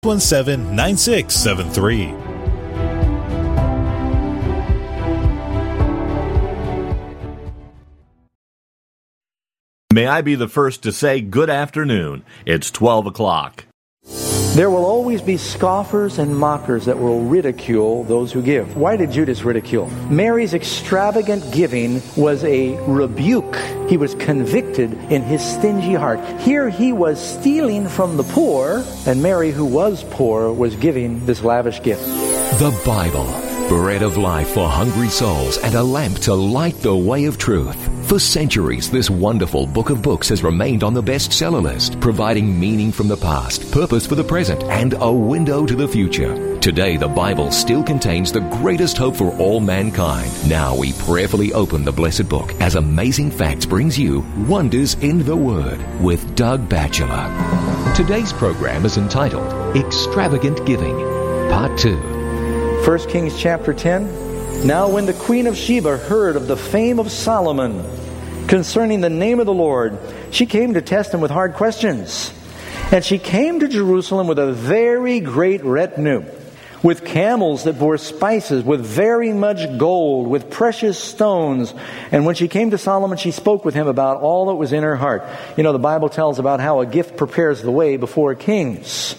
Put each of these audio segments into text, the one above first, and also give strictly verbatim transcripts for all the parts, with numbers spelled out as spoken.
one seven, nine six seven three. May I be the first to say good afternoon. It's twelve o'clock. There will always be scoffers and mockers that will ridicule those who give. Why did Judas ridicule? Mary's extravagant giving was a rebuke. He was convicted in his stingy heart. Here he was stealing from the poor, and Mary, who was poor, was giving this lavish gift. The Bible, bread of life for hungry souls and a lamp to light the way of truth. For centuries, this wonderful book of books has remained on the bestseller list, providing meaning from the past, purpose for the present, and a window to the future. Today, the Bible still contains the greatest hope for all mankind. Now we prayerfully open the blessed book as Amazing Facts brings you Wonders in the Word with Doug Batchelor. Today's program is entitled Extravagant Giving, Part two. First Kings chapter ten. Now when the Queen of Sheba heard of the fame of Solomon concerning the name of the Lord, she came to test him with hard questions. And she came to Jerusalem with a very great retinue, with camels that bore spices, with very much gold, with precious stones. And when she came to Solomon, she spoke with him about all that was in her heart. You know, the Bible tells about how a gift prepares the way before kings.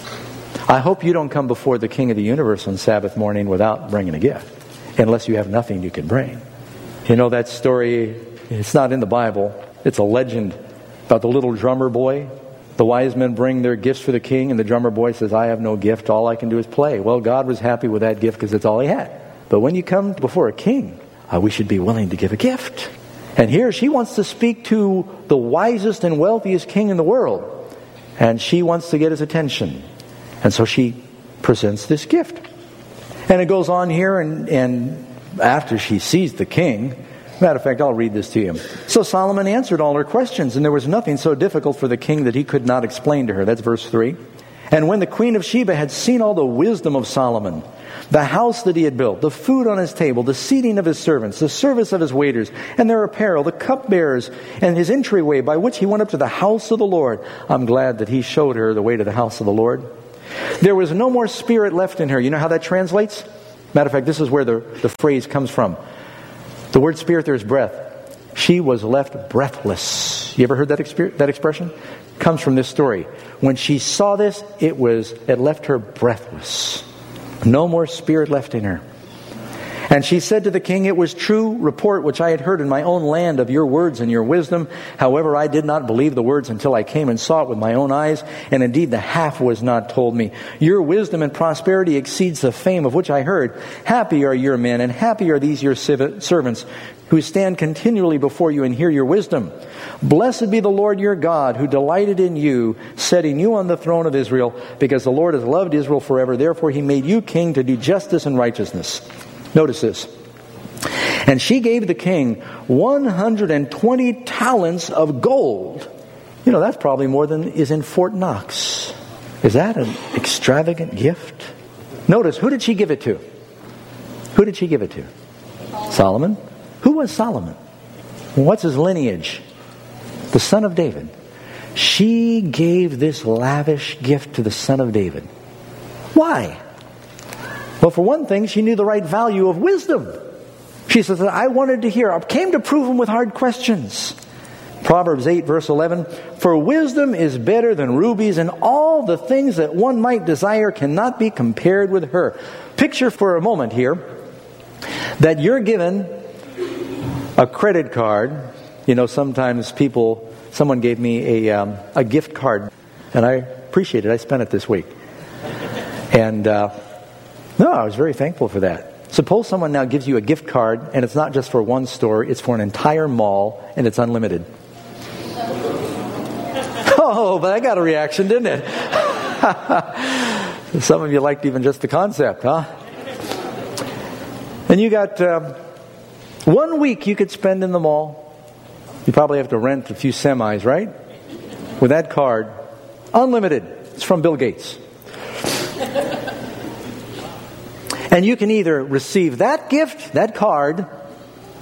I hope you don't come before the King of the universe on Sabbath morning without bringing a gift, unless you have nothing you can bring. You know that story, it's not in the Bible. It's a legend about the little drummer boy. The wise men bring their gifts for the king, and the drummer boy says, I have no gift, all I can do is play. Well, God was happy with that gift because it's all he had. But when you come before a king, uh, we should be willing to give a gift. And here she wants to speak to the wisest and wealthiest king in the world, and she wants to get his attention. And so she presents this gift. And it goes on here, and, and after she sees the king, matter of fact, I'll read this to you. So Solomon answered all her questions, and there was nothing so difficult for the king that he could not explain to her. That's verse three. And when the Queen of Sheba had seen all the wisdom of Solomon, the house that he had built, the food on his table, the seating of his servants, the service of his waiters, and their apparel, the cupbearers, and his entryway by which he went up to the house of the Lord. I'm glad that he showed her the way to the house of the Lord. There was no more spirit left in her. You know how that translates? Matter of fact, this is where the, the phrase comes from. The word spirit there is breath. She was left breathless. You ever heard that, exper- that expression? Comes from this story. When she saw this, it was it left her breathless. No more spirit left in her. And she said to the king, it was true report which I had heard in my own land of your words and your wisdom. However, I did not believe the words until I came and saw it with my own eyes. And indeed, the half was not told me. Your wisdom and prosperity exceeds the fame of which I heard. Happy are your men, and happy are these your servants, who stand continually before you and hear your wisdom. Blessed be the Lord your God, who delighted in you, setting you on the throne of Israel, because the Lord has loved Israel forever. Therefore he made you king to do justice and righteousness. Notice this. And she gave the king one hundred twenty talents of gold. You know, that's probably more than is in Fort Knox. Is that an extravagant gift? Notice, who did she give it to? Who did she give it to? Solomon. Who was Solomon? What's his lineage? The son of David. She gave this lavish gift to the son of David. Why? Well, for one thing, she knew the right value of wisdom. She says, I wanted to hear. I came to prove him with hard questions. Proverbs eight, verse eleven, for wisdom is better than rubies, and all the things that one might desire cannot be compared with her. Picture for a moment here that you're given a credit card. You know, sometimes people, someone gave me a, um, a gift card, and I appreciate it. I spent it this week. And, uh, No, I was very thankful for that. Suppose someone now gives you a gift card, and it's not just for one store, it's for an entire mall, and it's unlimited. Oh, but that got a reaction, didn't it? Some of you liked even just the concept, huh? And you got uh, one week you could spend in the mall. You probably have to rent a few semis, right? With that card, unlimited. It's from Bill Gates. And you can either receive that gift, that card,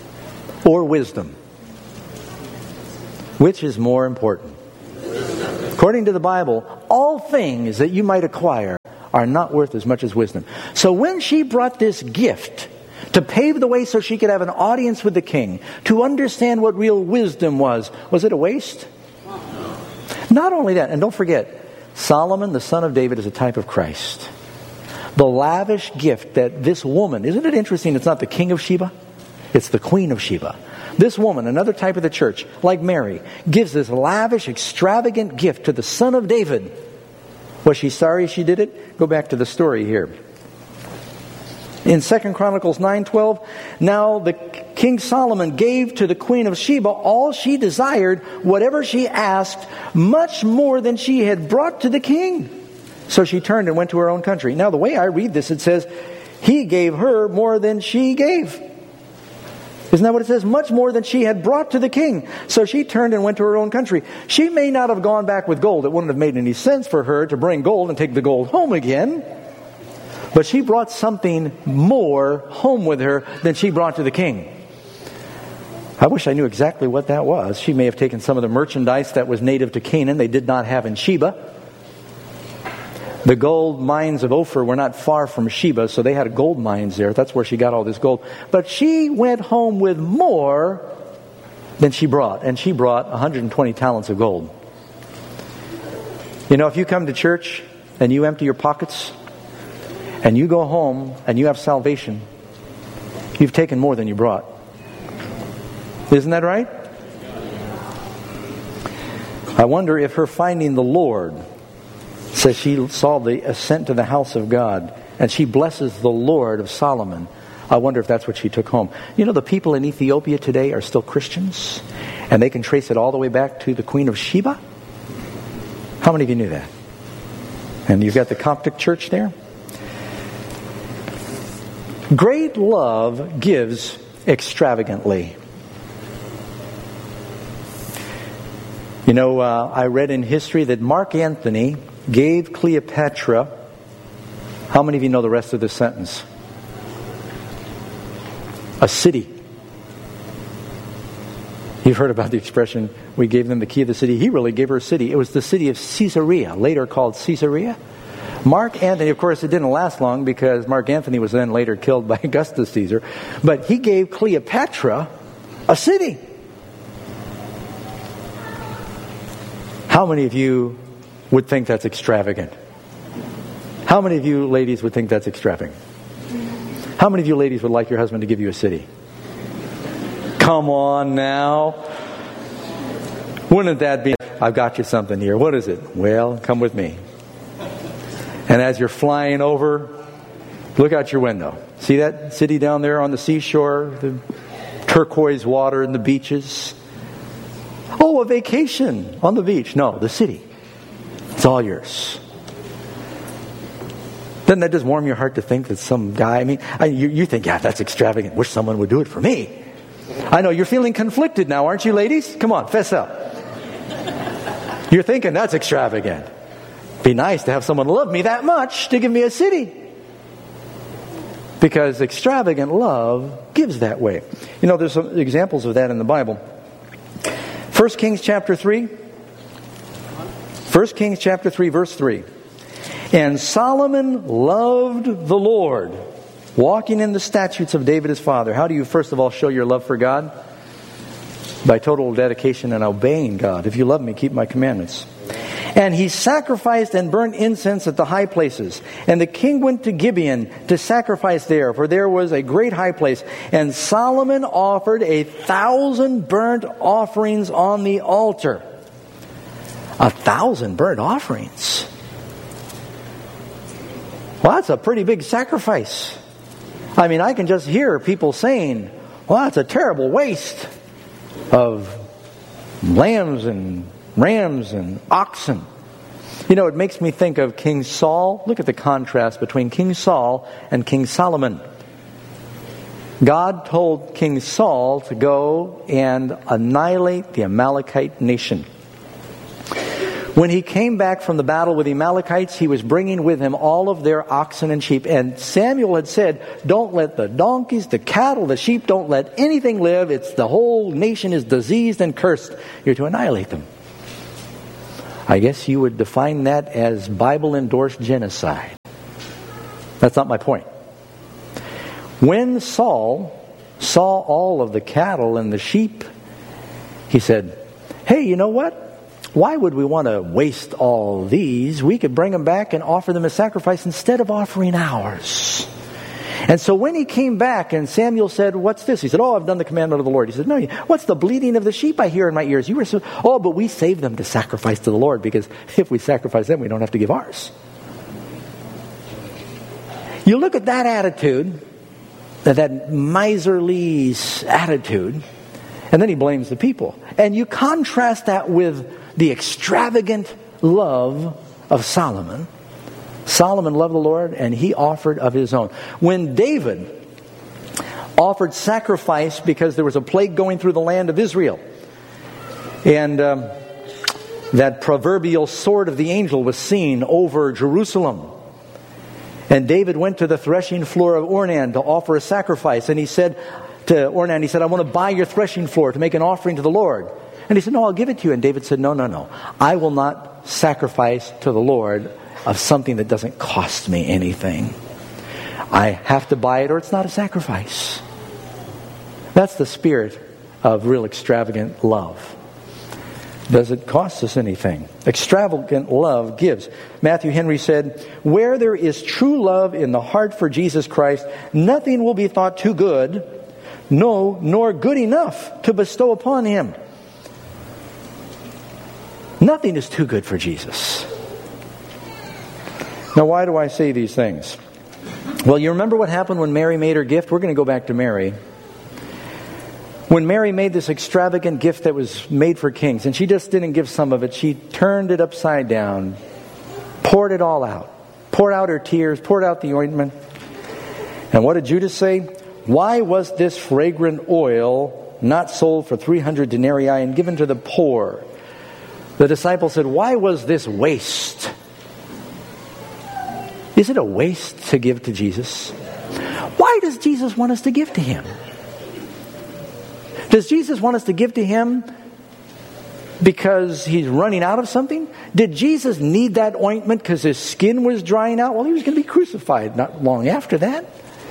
or wisdom. Which is more important? According to the Bible, all things that you might acquire are not worth as much as wisdom. So when she brought this gift to pave the way so she could have an audience with the king, to understand what real wisdom was, was it a waste? Not only that, and don't forget, Solomon, the son of David, is a type of Christ. The lavish gift that this woman, isn't it interesting it's not the king of Sheba? It's the queen of Sheba. This woman, another type of the church, like Mary, gives this lavish, extravagant gift to the son of David. Was she sorry she did it? Go back to the story here. In Second Chronicles nine twelve, now the King Solomon gave to the queen of Sheba all she desired, whatever she asked, much more than she had brought to the king. So she turned and went to her own country. Now the way I read this, it says, he gave her more than she gave. Isn't that what it says? Much more than she had brought to the king. So she turned and went to her own country. She may not have gone back with gold. It wouldn't have made any sense for her to bring gold and take the gold home again. But she brought something more home with her than she brought to the king. I wish I knew exactly what that was. She may have taken some of the merchandise that was native to Canaan they did not have in Sheba. The gold mines of Ophir were not far from Sheba, so they had gold mines there. That's where she got all this gold. But she went home with more than she brought. And she brought one hundred twenty talents of gold. You know, if you come to church and you empty your pockets and you go home and you have salvation, you've taken more than you brought. Isn't that right? I wonder if her finding the Lord says she saw the ascent to the house of God and she blesses the Lord of Solomon. I wonder if that's what she took home. You know, the people in Ethiopia today are still Christians and they can trace it all the way back to the Queen of Sheba. How many of you knew that? And you've got the Coptic church there. Great love gives extravagantly. You know, uh, I read in history that Mark Antony gave Cleopatra, how many of you know the rest of this sentence? A city. You've heard about the expression, we gave them the key of the city. He really gave her a city. It was the city of Caesarea, later called Caesarea. Mark Antony, of course, it didn't last long because Mark Antony was then later killed by Augustus Caesar. But he gave Cleopatra a city. How many of you would think that's extravagant? How many of you ladies would think that's extravagant? How many of you ladies would like your husband to give you a city? Come on now. Wouldn't that be, I've got you something here. What is it? Well, come with me. And as you're flying over, look out your window. See that city down there on the seashore? The turquoise water and the beaches. Oh, a vacation on the beach. No, the city. It's all yours. Doesn't that just warm your heart to think that some guy, I mean, I, you, you think, yeah, that's extravagant. Wish someone would do it for me. I know, you're feeling conflicted now, aren't you, ladies? Come on, fess up. You're thinking, that's extravagant. Be nice to have someone love me that much to give me a city. Because extravagant love gives that way. You know, there's some examples of that in the Bible. First Kings chapter three. First Kings chapter three, verse three. And Solomon loved the Lord, walking in the statutes of David his father. How do you first of all show your love for God? By total dedication and obeying God. If you love me, keep my commandments. And he sacrificed and burnt incense at the high places. And the king went to Gibeon to sacrifice there, for there was a great high place. And Solomon offered a thousand burnt offerings on the altar. A thousand burnt offerings. Well, that's a pretty big sacrifice. I mean, I can just hear people saying, well, that's a terrible waste of lambs and rams and oxen. You know, it makes me think of King Saul. Look at the contrast between King Saul and King Solomon. God told King Saul to go and annihilate the Amalekite nation. When he came back from the battle with the Amalekites, he was bringing with him all of their oxen and sheep. And Samuel had said, don't let the donkeys, the cattle, the sheep, don't let anything live. It's the whole nation is diseased and cursed. You're to annihilate them. I guess you would define that as Bible-endorsed genocide. That's not my point. When Saul saw all of the cattle and the sheep, he said, hey, you know what? Why would we want to waste all these? We could bring them back and offer them as sacrifice instead of offering ours. And so when he came back and Samuel said, what's this? He said, oh, I've done the commandment of the Lord. He said, no, what's the bleating of the sheep I hear in my ears? You were so, oh, but we saved them to sacrifice to the Lord, because if we sacrifice them, we don't have to give ours. You look at that attitude, that miserly attitude, and then he blames the people. And you contrast that with the extravagant love of Solomon. Solomon loved the Lord, and he offered of his own. When David offered sacrifice because there was a plague going through the land of Israel, and um, that proverbial sword of the angel was seen over Jerusalem, and David went to the threshing floor of Ornan to offer a sacrifice, and he said to Ornan, he said, I want to buy your threshing floor to make an offering to the Lord. And he said, no, I'll give it to you. And David said, no, no, no. I will not sacrifice to the Lord of something that doesn't cost me anything. I have to buy it or it's not a sacrifice. That's the spirit of real extravagant love. Does it cost us anything? Extravagant love gives. Matthew Henry said, where there is true love in the heart for Jesus Christ, nothing will be thought too good, no, nor good enough to bestow upon Him. Nothing is too good for Jesus. Now, why do I say these things? Well, you remember what happened when Mary made her gift? We're going to go back to Mary. When Mary made this extravagant gift that was made for kings, and she just didn't give some of it, she turned it upside down, poured it all out, poured out her tears, poured out the ointment. And what did Judas say? Why was this fragrant oil not sold for three hundred denarii and given to the poor? The disciple said, why was this waste? Is it a waste to give to Jesus? Why does Jesus want us to give to Him? Does Jesus want us to give to Him because He's running out of something? Did Jesus need that ointment because His skin was drying out? Well, He was going to be crucified not long after that.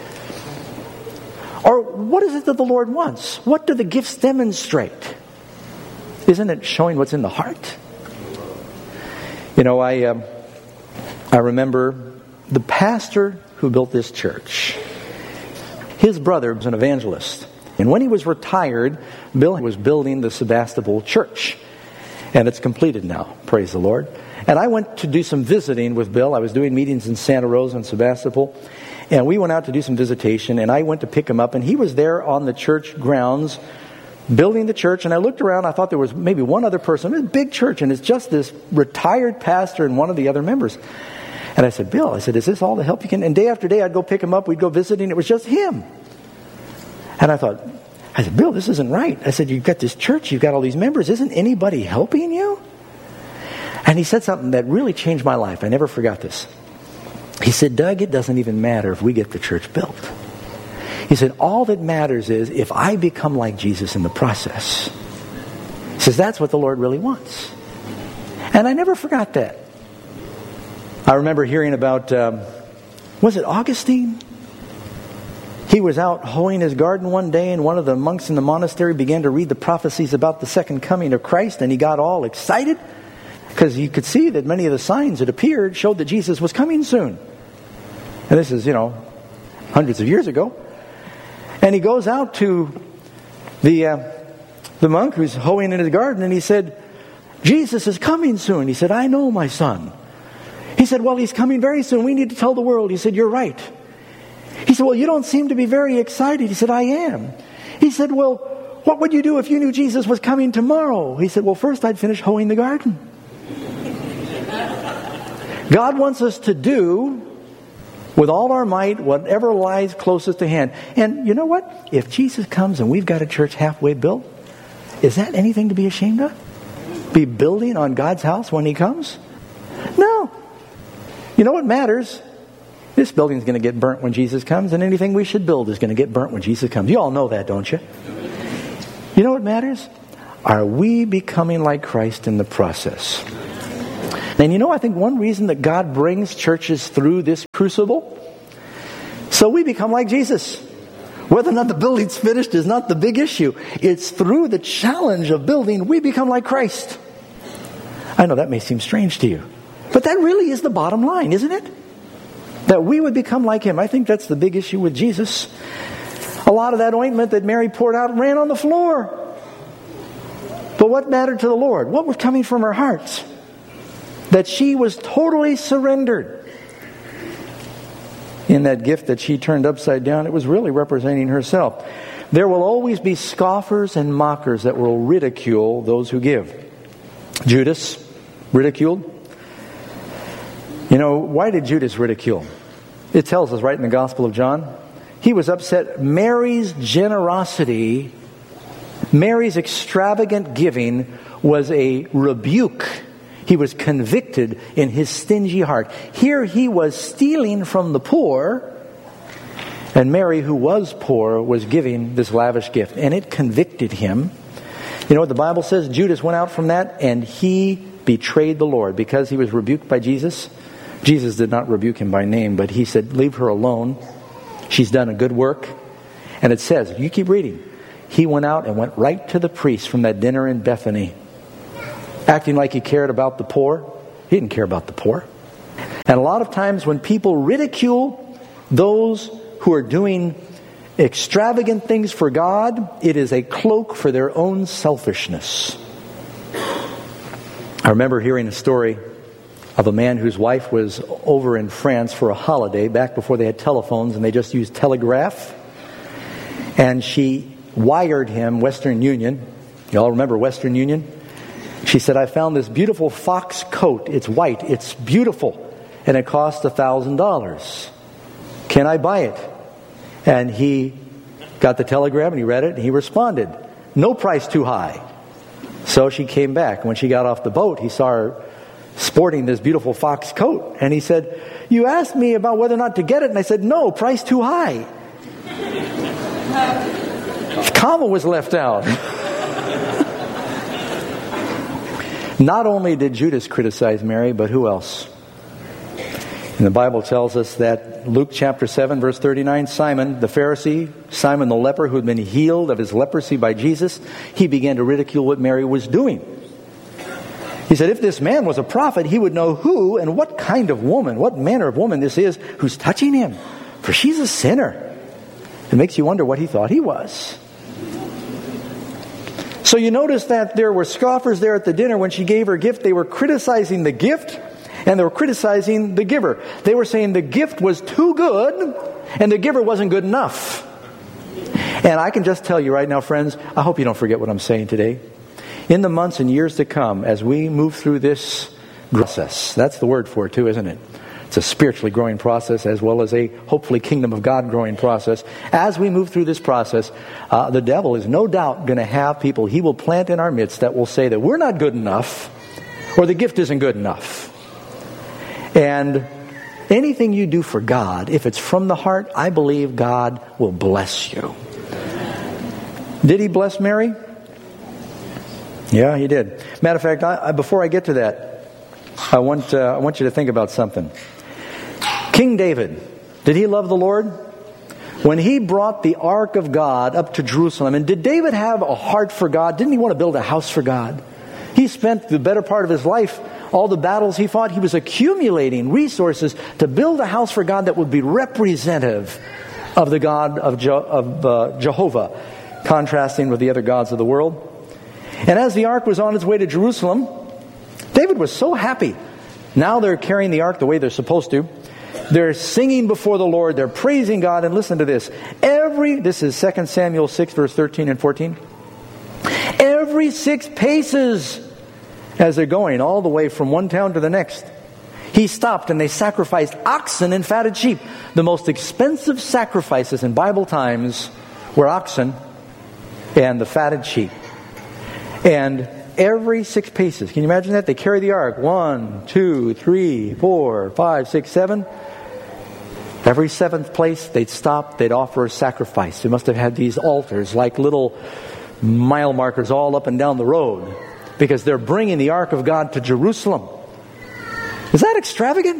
Or what is it that the Lord wants? What do the gifts demonstrate? Isn't it showing what's in the heart? You know, I uh, I remember the pastor who built this church. His brother was an evangelist. And when he was retired, Bill was building the Sebastopol church. And it's completed now, praise the Lord. And I went to do some visiting with Bill. I was doing meetings in Santa Rosa and Sebastopol. And we went out to do some visitation. And I went to pick him up. And he was there on the church grounds building the church. And I looked around. I thought there was maybe one other person. It was a big church. And it's just this retired pastor and one of the other members. And I said, Bill, I said, is this all the help you can? And day after day, I'd go pick him up. We'd go visiting. It was just him. And I thought, I said, Bill, this isn't right. I said, you've got this church. You've got all these members. Isn't anybody helping you? And he said something that really changed my life. I never forgot this. He said, Doug, it doesn't even matter if we get the church built. He said, all that matters is if I become like Jesus in the process. He says, that's what the Lord really wants. And I never forgot that. I remember hearing about, um, was it Augustine? He was out hoeing his garden one day, and one of the monks in the monastery began to read the prophecies about the second coming of Christ, and he got all excited because he could see that many of the signs that appeared showed that Jesus was coming soon. And this is, you know, hundreds of years ago. And he goes out to the uh, the monk who's hoeing in his garden, and he said, Jesus is coming soon. He said, I know, my son. He said, well, He's coming very soon. We need to tell the world. He said, you're right. He said, well, you don't seem to be very excited. He said, I am. He said, well, what would you do if you knew Jesus was coming tomorrow? He said, well, first I'd finish hoeing the garden. God wants us to do with all our might whatever lies closest to hand. And you know what? If Jesus comes and we've got a church halfway built, is that anything to be ashamed of? Be building on God's house when He comes? No. You know what matters? This building's going to get burnt when Jesus comes, and anything we should build is going to get burnt when Jesus comes. You all know that, don't you? You know what matters? Are we becoming like Christ in the process? And you know, I think one reason that God brings churches through this crucible, so we become like Jesus. Whether or not the building's finished is not the big issue. It's through the challenge of building we become like Christ. I know that may seem strange to you, but that really is the bottom line, isn't it? That we would become like Him. I think that's the big issue with Jesus. A lot of that ointment that Mary poured out ran on the floor. But what mattered to the Lord? What was coming from her heart? That she was totally surrendered. In that gift that she turned upside down, it was really representing herself. There will always be scoffers and mockers that will ridicule those who give. Judas ridiculed. You know, why did Judas ridicule? It tells us right in the Gospel of John. He was upset. Mary's generosity, Mary's extravagant giving was a rebuke. He was convicted in his stingy heart. Here he was stealing from the poor, and Mary, who was poor, was giving this lavish gift, and it convicted him. You know what the Bible says? Judas went out from that, and he betrayed the Lord because he was rebuked by Jesus. Jesus did not rebuke him by name, but he said, leave her alone. She's done a good work. And it says, you keep reading, he went out and went right to the priest from that dinner in Bethany, acting like he cared about the poor. He didn't care about the poor. And a lot of times when people ridicule those who are doing extravagant things for God, it is a cloak for their own selfishness. I remember hearing a story of a man whose wife was over in France for a holiday back before they had telephones and they just used telegraph. And she wired him Western Union. You all remember Western Union? She said, I found this beautiful fox coat. It's white. It's beautiful. And it cost a thousand dollars. Can I buy it? And he got the telegram and he read it and he responded, no price too high. So she came back. When she got off the boat, he saw her sporting this beautiful fox coat. And he said, you asked me about whether or not to get it. And I said, no, price too high. Comma was left out. Not only did Judas criticize Mary, but who else? And the Bible tells us that Luke chapter seven, verse thirty-nine, Simon the Pharisee, Simon the leper who had been healed of his leprosy by Jesus, he began to ridicule what Mary was doing. He said, if this man was a prophet, he would know who and what kind of woman, what manner of woman this is who's touching him. For she's a sinner. It makes you wonder what he thought he was. So you notice that there were scoffers there at the dinner when she gave her gift. They were criticizing the gift and they were criticizing the giver. They were saying the gift was too good and the giver wasn't good enough. And I can just tell you right now, friends, I hope you don't forget what I'm saying today. In the months and years to come, as we move through this process, that's the word for it too, isn't it? It's a spiritually growing process as well as a hopefully kingdom of God growing process. As we move through this process, uh, the devil is no doubt going to have people he will plant in our midst that will say that we're not good enough or the gift isn't good enough. And anything you do for God, if it's from the heart, I believe God will bless you. Did he bless Mary? Yeah, he did. Matter of fact, I, I, before I get to that, I want uh, I want you to think about something. King David, did he love the Lord? When he brought the ark of God up to Jerusalem, and did David have a heart for God? Didn't he want to build a house for God? He spent the better part of his life, all the battles he fought, he was accumulating resources to build a house for God that would be representative of the God of, Je- of uh, Jehovah, contrasting with the other gods of the world. And as the ark was on its way to Jerusalem, David was so happy. Now they're carrying the ark the way they're supposed to. They're singing before the Lord. They're praising God. And listen to this. Every, this is Second Samuel six, verse thirteen and fourteen. Every six paces as they're going all the way from one town to the next, he stopped and they sacrificed oxen and fatted sheep. The most expensive sacrifices in Bible times were oxen and the fatted sheep. And every six paces, can you imagine that? They carry the ark. One, two, three, four, five, six, seven. Every seventh place, they'd stop, they'd offer a sacrifice. They must have had these altars like little mile markers all up and down the road because they're bringing the ark of God to Jerusalem. Is that extravagant?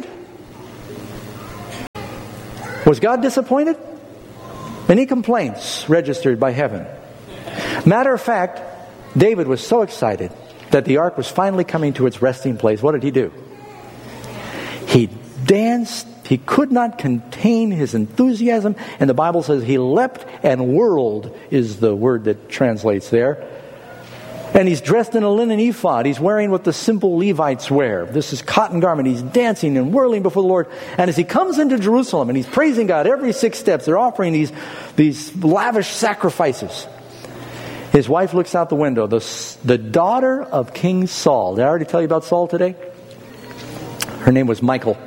Was God disappointed? Any complaints registered by heaven? Matter of fact, David was so excited that the ark was finally coming to its resting place. What did he do? He danced. He could not contain his enthusiasm. And the Bible says he leapt and whirled is the word that translates there. And he's dressed in a linen ephod. He's wearing what the simple Levites wear. This is cotton garment. He's dancing and whirling before the Lord. And as he comes into Jerusalem and he's praising God every six steps, they're offering these, these lavish sacrifices. His wife looks out the window. The, the daughter of King Saul. Did I already tell you about Saul today? Her name was Michal.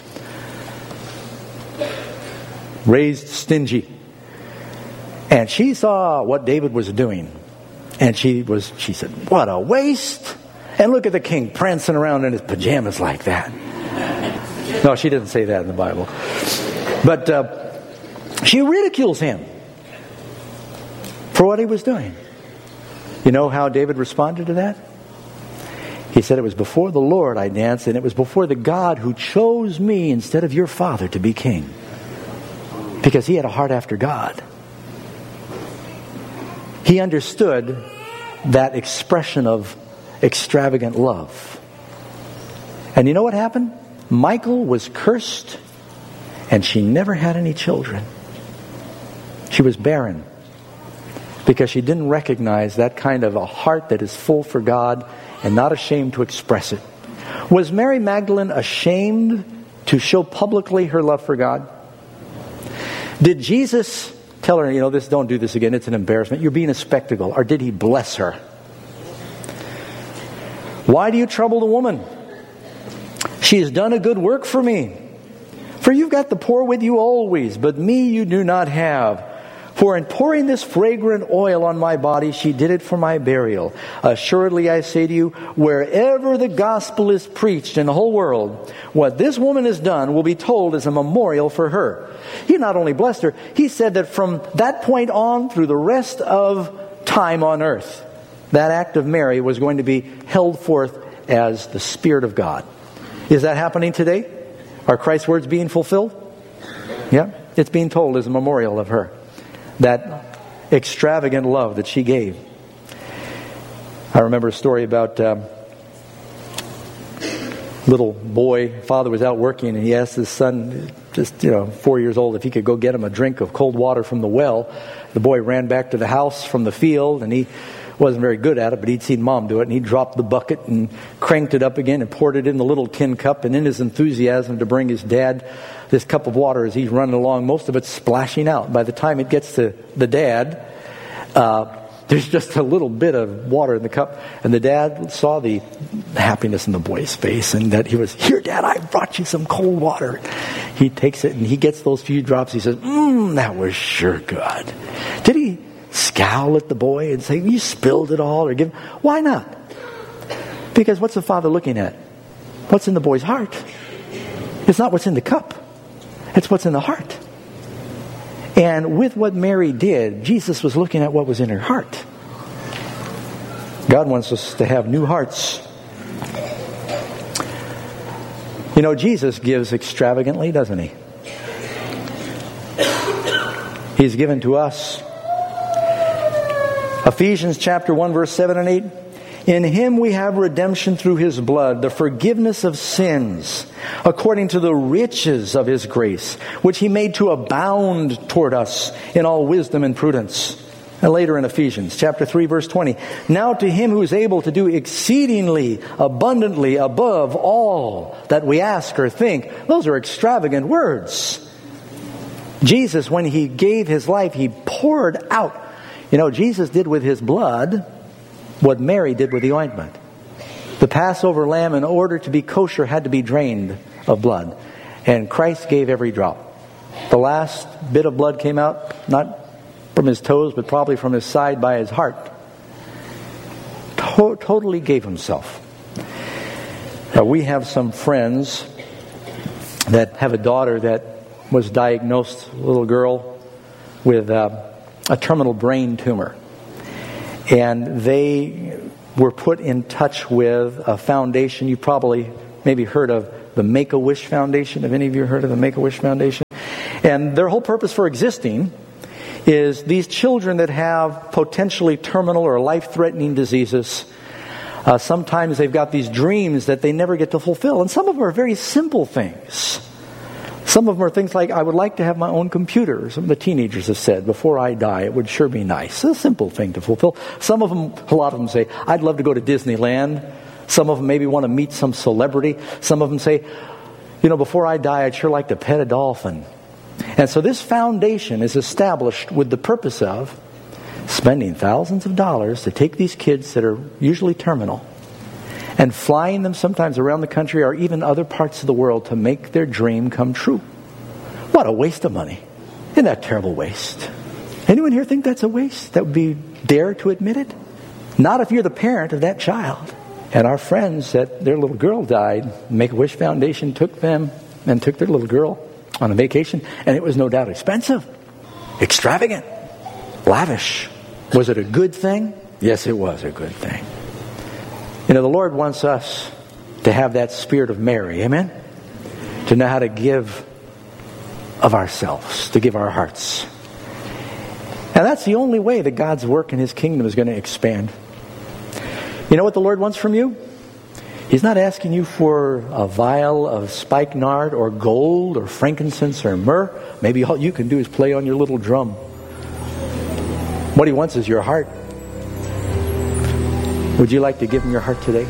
Raised stingy. And she saw what David was doing. And she was, she said, what a waste. And look at the king prancing around in his pajamas like that. No, she didn't say that in the Bible. But uh, she ridicules him for what he was doing. You know how David responded to that? He said, it was before the Lord I danced, and it was before the God who chose me instead of your father to be king. Because he had a heart after God. He understood that expression of extravagant love. And you know what happened? Michal was cursed, and she never had any children. She was barren. Because she didn't recognize that kind of a heart that is full for God and not ashamed to express it. Was Mary Magdalene ashamed to show publicly her love for God? Did Jesus tell her, you know, this, don't do this again, it's an embarrassment, you're being a spectacle? Or did he bless her? Why do you trouble the woman? She has done a good work for me. For you've got the poor with you always, but me you do not have. For in pouring this fragrant oil on my body, she did it for my burial. Assuredly, I say to you, wherever the gospel is preached in the whole world, what this woman has done will be told as a memorial for her. He not only blessed her, he said that from that point on through the rest of time on earth, that act of Mary was going to be held forth as the Spirit of God. Is that happening today? Are Christ's words being fulfilled? Yeah, it's being told as a memorial of her. That extravagant love that she gave. I remember a story about a little boy. Father was out working and he asked his son, just you know, four years old, if he could go get him a drink of cold water from the well. The boy ran back to the house from the field and he wasn't very good at it, but he'd seen Mom do it, and he dropped the bucket and cranked it up again and poured it in the little tin cup. And in his enthusiasm to bring his dad this cup of water as he's running along, most of it's splashing out. By the time it gets to the dad, uh, there's just a little bit of water in the cup. And the dad saw the happiness in the boy's face, and that he was, "Here, Dad, I brought you some cold water." He takes it and he gets those few drops. He says, "Mmm, that was sure good." Did he scowl at the boy and say, "You spilled it all"? Or give? Why not? Because what's the father looking at? What's in the boy's heart? It's not what's in the cup. It's what's in the heart. And with what Mary did, Jesus was looking at what was in her heart. God wants us to have new hearts. You know, Jesus gives extravagantly, doesn't he? He's given to us. Ephesians chapter one, verse seven and eight. In him we have redemption through his blood, the forgiveness of sins, according to the riches of his grace, which he made to abound toward us in all wisdom and prudence. And later in Ephesians chapter three, verse twenty. Now to him who is able to do exceedingly abundantly above all that we ask or think. Those are extravagant words. Jesus, when he gave his life, he poured out. You know, Jesus did with his blood what Mary did with the ointment. The Passover lamb, in order to be kosher, had to be drained of blood. And Christ gave every drop. The last bit of blood came out, not from his toes, but probably from his side by his heart. To- totally gave himself. Now, we have some friends that have a daughter that was diagnosed, a little girl, with uh, a terminal brain tumor. And they were put in touch with a foundation you probably maybe heard of, the Make-A-Wish Foundation. Have any of you heard of the Make-A-Wish Foundation? And their whole purpose for existing is these children that have potentially terminal or life-threatening diseases. Uh, sometimes they've got these dreams that they never get to fulfill. And some of them are very simple things. Some of them are things like, I would like to have my own computer. Some of the teenagers have said, before I die, it would sure be nice. It's a simple thing to fulfill. Some of them, a lot of them say, I'd love to go to Disneyland. Some of them maybe want to meet some celebrity. Some of them say, you know, before I die, I'd sure like to pet a dolphin. And so this foundation is established with the purpose of spending thousands of dollars to take these kids that are usually terminal and flying them sometimes around the country or even other parts of the world to make their dream come true. What a waste of money. Isn't that a terrible waste? Anyone here think that's a waste? That would be dare to admit it? Not if you're the parent of that child. And our friends, that their little girl died, Make-A-Wish Foundation took them and took their little girl on a vacation, and it was no doubt expensive, extravagant, lavish. Was it a good thing? Yes, it was a good thing. You know, the Lord wants us to have that spirit of Mary, amen? To know how to give of ourselves, to give our hearts. And that's the only way that God's work in His kingdom is going to expand. You know what the Lord wants from you? He's not asking you for a vial of spikenard or gold or frankincense or myrrh. Maybe all you can do is play on your little drum. What He wants is your heart. Would you like to give Him your heart today?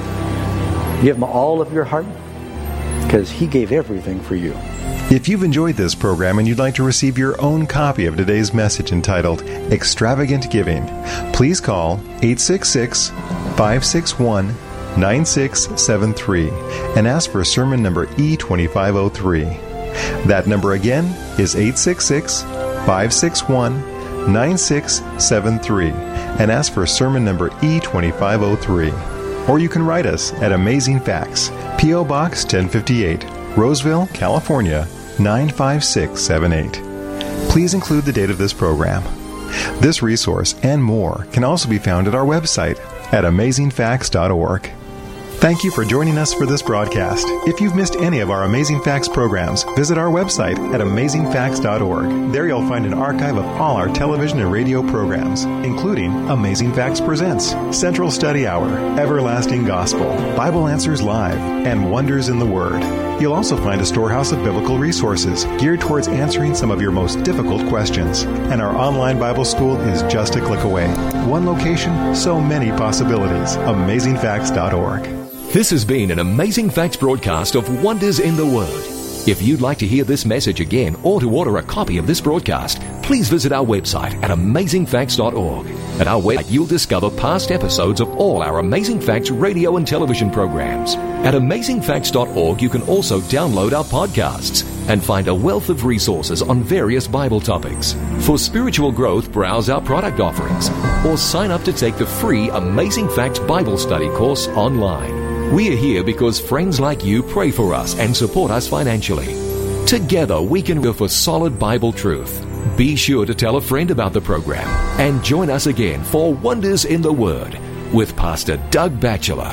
Give Him all of your heart? Because He gave everything for you. If you've enjoyed this program and you'd like to receive your own copy of today's message entitled Extravagant Giving, please call eight six six, five six one, nine six seven three and ask for sermon number E twenty-five oh three. That number again is eight six six, five six one, nine six seven three and ask for sermon number E twenty-five oh three. Or you can write us at Amazing Facts, P O. Box ten fifty-eight, Roseville, California, nine five six seven eight. Please include the date of this program. This resource and more can also be found at our website at amazing facts dot org. Thank you for joining us for this broadcast. If you've missed any of our Amazing Facts programs, visit our website at amazing facts dot org. There you'll find an archive of all our television and radio programs, including Amazing Facts Presents, Central Study Hour, Everlasting Gospel, Bible Answers Live, and Wonders in the Word. You'll also find a storehouse of biblical resources geared towards answering some of your most difficult questions. And our online Bible school is just a click away. One location, so many possibilities. amazing facts dot org. This has been an Amazing Facts broadcast of Wonders in the Word. If you'd like to hear this message again or to order a copy of this broadcast, please visit our website at amazing facts dot org. At our website, you'll discover past episodes of all our Amazing Facts radio and television programs. At amazing facts dot org, you can also download our podcasts and find a wealth of resources on various Bible topics. For spiritual growth, browse our product offerings or sign up to take the free Amazing Facts Bible Study course online. We are here because friends like you pray for us and support us financially. Together, we can go for solid Bible truth. Be sure to tell a friend about the program and join us again for Wonders in the Word with Pastor Doug Batchelor.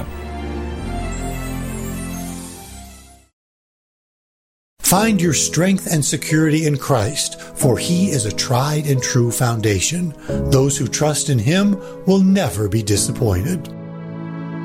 Find your strength and security in Christ, for He is a tried and true foundation. Those who trust in Him will never be disappointed.